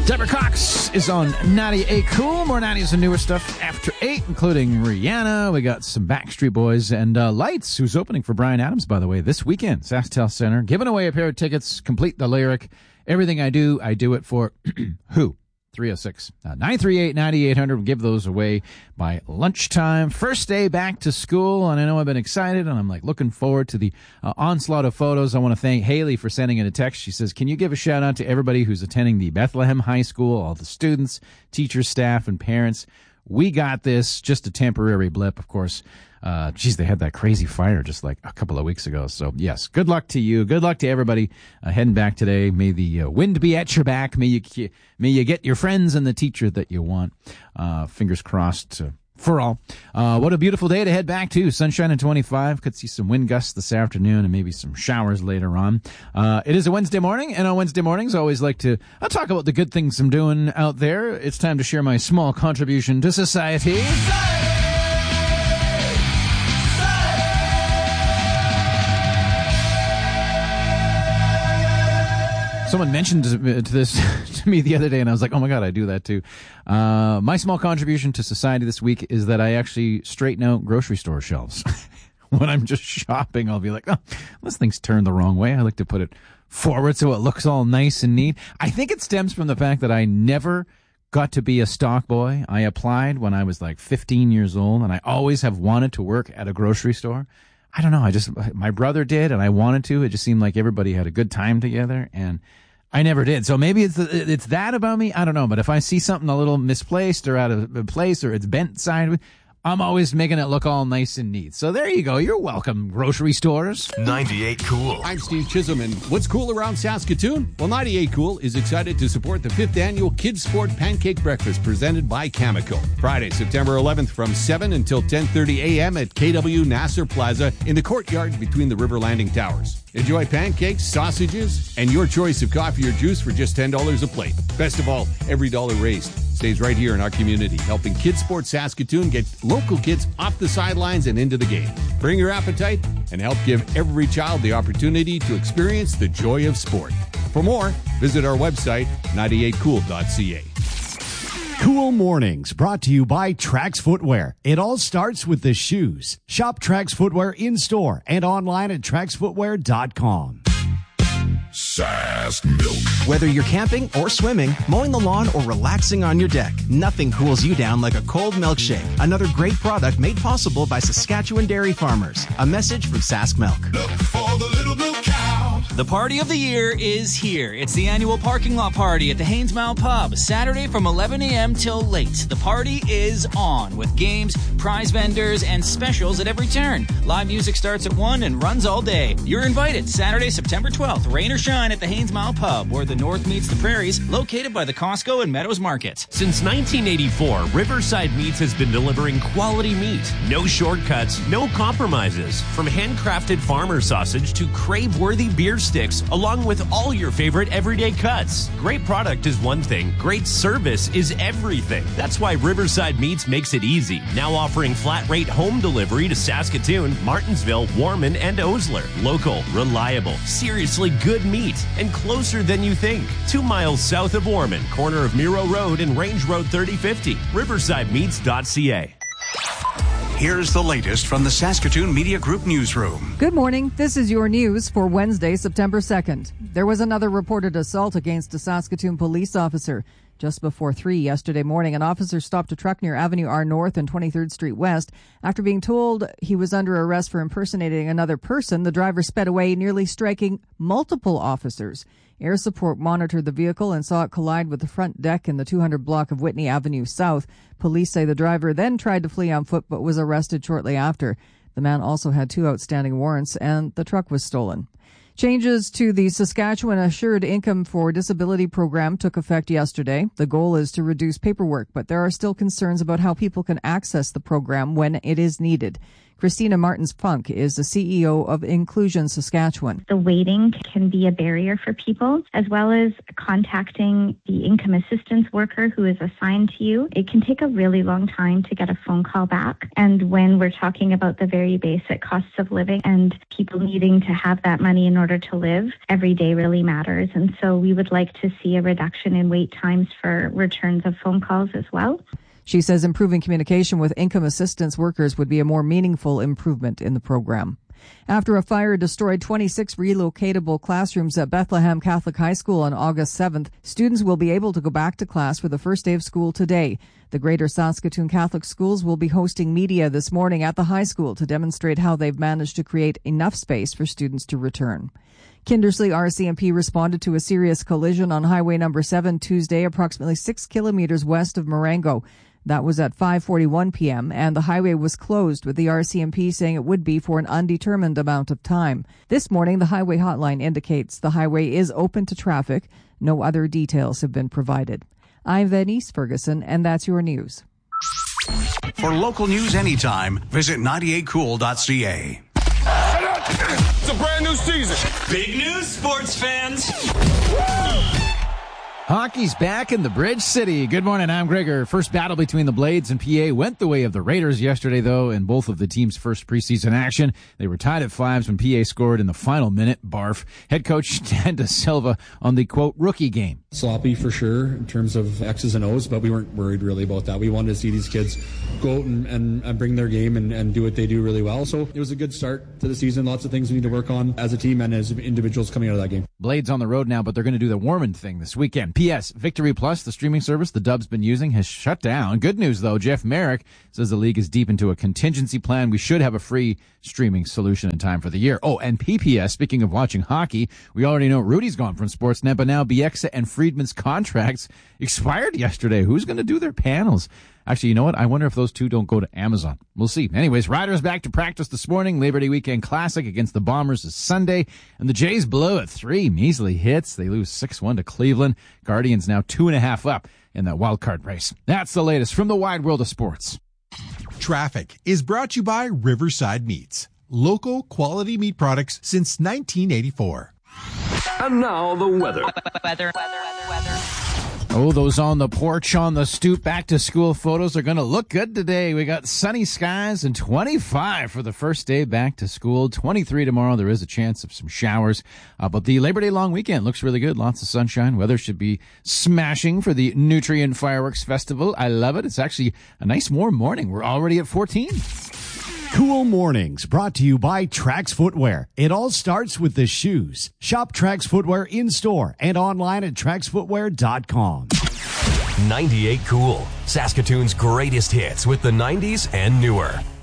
Deborah Cox is on 98 Cool. More 90s and newer stuff after 8, including Rihanna. We got some Backstreet Boys and Lights, who's opening for Bryan Adams, by the way, this weekend. SaskTel Center. Giving away a pair of tickets. Complete the lyric. Everything I do it for who? 306 938 9800. We'll give those away by lunchtime. First day back to school, and I know I've been excited, and I'm looking forward to the onslaught of photos. I want to thank Haley for sending in a text. She says, can you give a shout out to everybody who's attending the Bethlehem High School, all the students, teachers, staff, and parents? We got this. Just a temporary blip, of course. They had that crazy fire just like a couple of weeks ago. So, yes, good luck to you. Good luck to everybody heading back today. May the wind be at your back. May you get your friends and the teacher that you want. Fingers crossed for all. What a beautiful day to head back to. Sunshine and 25. Could see some wind gusts this afternoon and maybe some showers later on. It is a Wednesday morning, and on Wednesday mornings, I always like to talk about the good things I'm doing out there. It's time to share my small contribution to society. Someone mentioned this to me the other day, and I was like, oh, my God, I do that, too. My small contribution to society this week is that I actually straighten out grocery store shelves. When I'm just shopping, I'll be like, oh, this thing's turned the wrong way. I like to put it forward so it looks all nice and neat. I think it stems from the fact that I never got to be a stock boy. I applied when I was like 15 years old, and I always have wanted to work at a grocery store. I don't know. My brother did, and I wanted to. It just seemed like everybody had a good time together, and I never did. So maybe it's that about me. I don't know. But if I see something a little misplaced or out of place or it's bent sideways, I'm always making it look all nice and neat. So there you go. You're welcome, grocery stores. 98 Cool. I'm Steve Chisholm, and what's cool around Saskatoon? Well, 98 Cool is excited to support the 5th annual Kids Sport Pancake Breakfast presented by Cameco. Friday, September 11th from 7 until 10:30 a.m. at KW Nasser Plaza in the courtyard between the River Landing Towers. Enjoy pancakes, sausages, and your choice of coffee or juice for just $10 a plate. Best of all, every dollar raised stays right here in our community, helping Kids Sports Saskatoon get local kids off the sidelines and into the game. Bring your appetite and help give every child the opportunity to experience the joy of sport. For more, visit our website, 98cool.ca. Cool Mornings, brought to you by Trax Footwear. It all starts with the shoes. Shop Trax Footwear in-store and online at traxfootwear.com. Sask Milk. Whether you're camping or swimming, mowing the lawn, or relaxing on your deck, nothing cools you down like a cold milkshake. Another great product made possible by Saskatchewan dairy farmers. A message from Sask Milk. Milk for the little milk cow. The party of the year is here. It's the annual parking lot party at the Haynesmount Pub, Saturday from 11 a.m. till late. The party is on with games, prize vendors, and specials at every turn. Live music starts at 1 and runs all day. You're invited Saturday, September 12th, rain or shine, at the Haynesmount Pub, where the north meets the prairies, located by the Costco and Meadows Market. Since 1984, Riverside Meats has been delivering quality meat. No shortcuts, no compromises. From handcrafted farmer sausage to crave-worthy beer sticks, along with all your favorite everyday cuts. Great product is one thing, great service is everything. That's why Riverside Meats makes it easy. Now offering flat-rate home delivery to Saskatoon, Martinsville, Warman, and Osler. Local, reliable, seriously good meat, and closer than you think. 2 miles south of Warman, corner of Miro Road and Range Road 3050. RiversideMeats.ca. Here's the latest from the Saskatoon Media Group newsroom. Good morning. This is your news for Wednesday, September 2nd. There was another reported assault against a Saskatoon police officer. Just before 3 yesterday morning, an officer stopped a truck near Avenue R North and 23rd Street West. After being told he was under arrest for impersonating another person, the driver sped away, nearly striking multiple officers. Air support monitored the vehicle and saw it collide with the front deck in the 200 block of Whitney Avenue South. Police say the driver then tried to flee on foot but was arrested shortly after. The man also had 2 outstanding warrants and the truck was stolen. Changes to the Saskatchewan Assured Income for Disability program took effect yesterday. The goal is to reduce paperwork, but there are still concerns about how people can access the program when it is needed. Christina Martins-Funk is the CEO of Inclusion Saskatchewan. The waiting can be a barrier for people, as well as contacting the income assistance worker who is assigned to you. It can take a really long time to get a phone call back. And when we're talking about the very basic costs of living and people needing to have that money in order to live, every day really matters. And so we would like to see a reduction in wait times for returns of phone calls as well. She says improving communication with income assistance workers would be a more meaningful improvement in the program. After a fire destroyed 26 relocatable classrooms at Bethlehem Catholic High School on August 7th, students will be able to go back to class for the first day of school today. The Greater Saskatoon Catholic Schools will be hosting media this morning at the high school to demonstrate how they've managed to create enough space for students to return. Kindersley RCMP responded to a serious collision on Highway number 7 Tuesday, approximately 6 kilometers west of Marengo. That was at 5:41 p.m., and the highway was closed, with the RCMP saying it would be for an undetermined amount of time. This morning, the highway hotline indicates the highway is open to traffic. No other details have been provided. I'm Venice Ferguson, and that's your news. For local news anytime, visit 98cool.ca. It's a brand new season. Big news, sports fans. Hockey's back in the Bridge City. Good morning, I'm Gregor. First battle between the Blades and PA went the way of the Raiders yesterday, though, in both of the team's first preseason action. They were tied at 5s when PA scored in the final minute. Barf. Head coach Dan Da Silva on the, quote, rookie game. Sloppy for sure in terms of X's and O's, but we weren't worried really about that. We wanted to see these kids go out and bring their game and do what they do really well. So it was a good start to the season. Lots of things we need to work on as a team and as individuals coming out of that game. Blades on the road now, but they're going to do the Warman thing this weekend. P.S. Victory Plus, the streaming service the Dub's been using, has shut down. Good news, though. Jeff Merrick says the league is deep into a contingency plan. We should have a free streaming solution in time for the year. Oh, and PPS, speaking of watching hockey, we already know Rudy's gone from Sportsnet, but now Bieksa and Friedman's contracts expired yesterday. Who's going to do their panels? Actually, you know what? I wonder if those two don't go to Amazon. We'll see. Anyways, Riders back to practice this morning. Labor Day weekend classic against the Bombers is Sunday. And the Jays blow at 3 measly hits. They lose 6-1 to Cleveland. Guardians now 2.5 up in that wild card race. That's the latest from the wide world of sports. Traffic is brought to you by Riverside Meats. Local quality meat products since 1984. And now the weather. Oh, those on the porch, on the stoop, back to school photos are going to look good today. We got sunny skies and 25 for the first day back to school. 23 tomorrow. There is a chance of some showers. But the Labor Day long weekend looks really good. Lots of sunshine. Weather should be smashing for the Nutrient Fireworks Festival. I love it. It's actually a nice warm morning. We're already at 14. Cool Mornings, brought to you by Trax Footwear. It all starts with the shoes. Shop Trax Footwear in-store and online at traxfootwear.com. 98 Cool, Saskatoon's greatest hits with the 90s and newer.